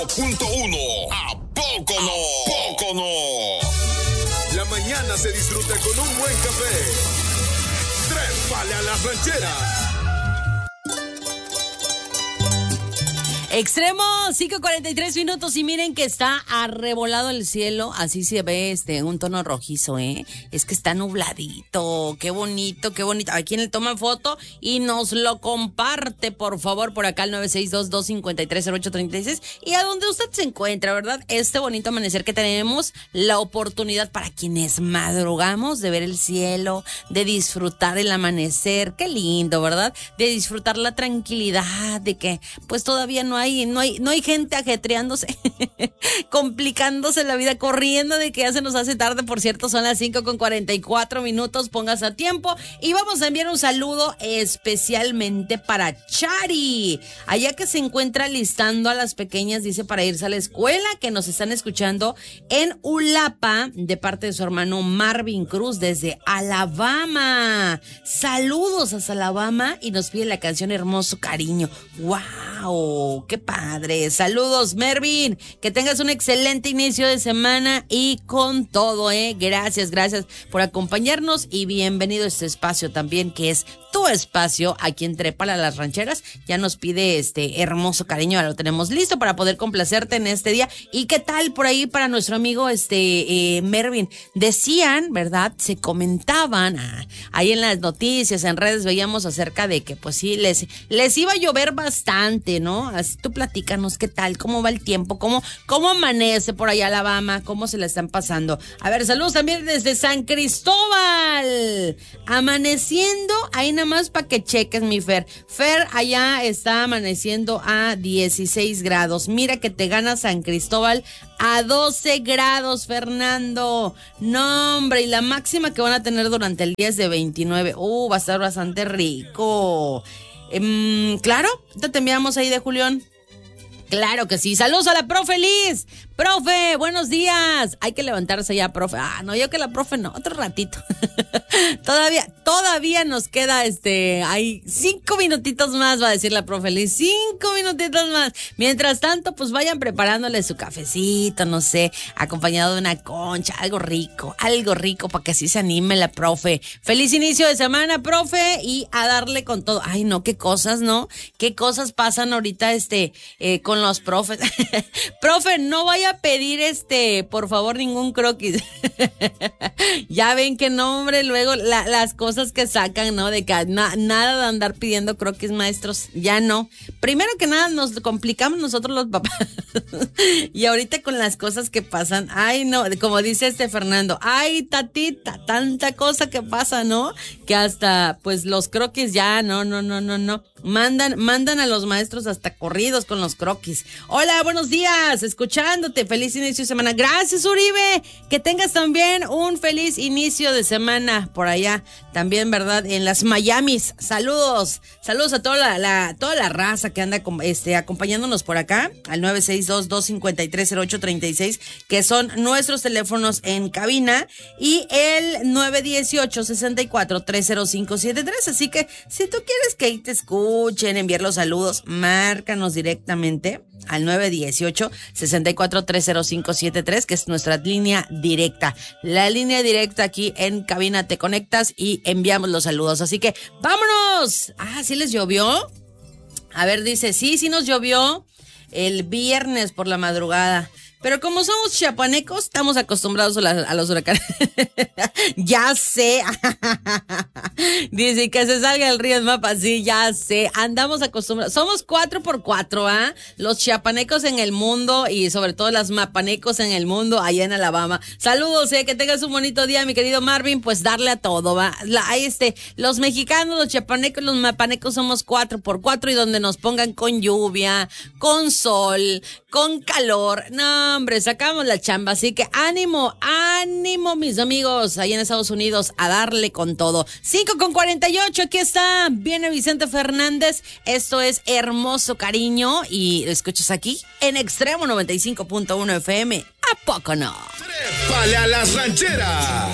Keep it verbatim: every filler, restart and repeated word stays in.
Punto uno. ¿A poco no? ¿A poco no? La mañana se disfruta con un buen café. Trépale a las rancheras. Extremo, cinco cuarenta y tres minutos y miren que está arrebolado el cielo, así se ve este un tono rojizo, ¿eh? Es que está nubladito, qué bonito, qué bonito. Aquí le toma foto y nos lo comparte, por favor, por acá al nueve seis dos, dos cinco tres, cero ocho tres seis y a donde usted se encuentra, ¿verdad? Este bonito amanecer que tenemos, la oportunidad para quienes madrugamos de ver el cielo, de disfrutar el amanecer, qué lindo, ¿verdad? De disfrutar la tranquilidad, de que pues todavía no hay Hay, no hay, no hay gente ajetreándose, complicándose la vida, corriendo de que ya se nos hace tarde. Por cierto, son las cinco con cuarenta y cuatro minutos, póngase a tiempo. Y vamos a enviar un saludo especialmente para Chari, allá que se encuentra listando a las pequeñas, dice, para irse a la escuela, que nos están escuchando en Ulapa, de parte de su hermano Marvin Cruz, desde Alabama. Saludos hasta Alabama, y nos pide la canción Hermoso Cariño. ¡Wow! ¡Qué padre! Saludos, Mervin. Que tengas un excelente inicio de semana y con todo, ¿eh? Gracias, gracias por acompañarnos y bienvenido a este espacio también, que es tu espacio aquí en Trépale a las Rancheras. Ya nos pide este Hermoso Cariño, ya lo tenemos listo para poder complacerte en este día. ¿Y qué tal por ahí para nuestro amigo este eh, Mervin? Decían, ¿verdad? Se comentaban ah, ahí en las noticias, en redes veíamos acerca de que pues sí, les, les iba a llover bastante, ¿no? Así, tú platícanos qué tal, cómo va el tiempo, cómo, cómo amanece por allá Alabama, cómo se la están pasando. A ver, saludos también desde San Cristóbal, amaneciendo ahí nada más para que cheques, mi Fer. Fer allá está amaneciendo a dieciséis grados. Mira que te gana San Cristóbal a doce grados, Fernando. No, hombre, y la máxima que van a tener durante el día es de veintinueve. Uh, va a estar bastante rico. Um, claro, te enviamos ahí de Julián. Claro que sí. Saludos a la profe Liz. Profe, buenos días. Hay que levantarse ya, profe. Ah, no, yo que la profe no, otro ratito. todavía, todavía nos queda este, hay cinco minutitos más, va a decir la profe Liz. Cinco minutitos más. Mientras tanto, pues vayan preparándole su cafecito, no sé, acompañado de una concha, algo rico, algo rico para que así se anime la profe. Feliz inicio de semana, profe, y a darle con todo. Ay, no, qué cosas, ¿no? Qué cosas pasan ahorita, este, eh, con los profes. Profe, no vaya a pedir este, por favor, ningún croquis. Ya ven que no, hombre, luego la, las cosas que sacan, ¿no? De que na, nada de andar pidiendo croquis, maestros, ya no. Primero que nada nos complicamos nosotros los papás. Y ahorita con las cosas que pasan, ay no, como dice este Fernando, ay tatita, tanta cosa que pasa, ¿no? Que hasta pues los croquis ya, no, no, no, no, no. Mandan, mandan a los maestros hasta corridos con los croquis. Hola, buenos días, escuchándote, feliz inicio de semana. Gracias, Uribe, que tengas también un feliz inicio de semana por allá, también, ¿verdad? En las Miamis. Saludos, saludos a toda la, la toda la raza que anda este, acompañándonos por acá, al nueve seis dos, dos cinco tres, cero ocho tres seis, que son nuestros teléfonos en cabina, y el nueve uno ocho, seis cuatro, tres cero cinco siete tres. Así que si tú quieres que ahí te escuchen, enviar los saludos, márcanos directamente al nueve uno ocho, seis cuatro, tres cero cinco siete tres, que es nuestra línea directa. La línea directa aquí en cabina, te conectas y enviamos los saludos. Así que ¡vámonos! Ah, ¿sí les llovió? A ver, dice, sí, sí nos llovió el viernes por la madrugada. Pero como somos chiapanecos, estamos acostumbrados a, la, a los huracanes. Ya sé. Dice que se salga el río en mapa. Sí, ya sé. Andamos acostumbrados. Somos cuatro por cuatro, ¿ah? ¿eh? Los chiapanecos en el mundo y sobre todo las mapanecos en el mundo allá en Alabama. Saludos, eh. Que tengas un bonito día, mi querido Marvin. Pues darle a todo, ¿va? La, ahí este, los mexicanos, los chiapanecos, los mapanecos somos cuatro por cuatro y donde nos pongan con lluvia, con sol, con calor. No, hombre, sacamos la chamba, así que ánimo, ánimo, mis amigos, ahí en Estados Unidos, a darle con todo. cinco con cuarenta y ocho, aquí está, viene Vicente Fernández, esto es Hermoso Cariño, y lo escuchas aquí en Extremo noventa y cinco punto uno F M, ¿a poco no? ¡Trépale a las rancheras!